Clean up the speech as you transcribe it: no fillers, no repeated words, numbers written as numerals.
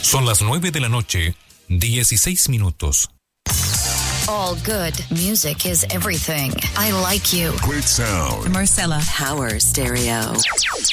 Son las 9:16 p.m. All good music is everything. I like you. Great sound. Marcella. Power Stereo.